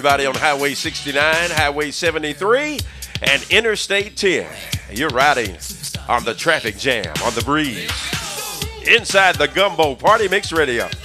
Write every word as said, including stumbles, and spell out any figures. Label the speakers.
Speaker 1: Everybody on Highway sixty-nine, Highway seventy-three, and Interstate ten. You're riding on the traffic jam, on the breeze. Inside the Gumbo Party Mix Radio.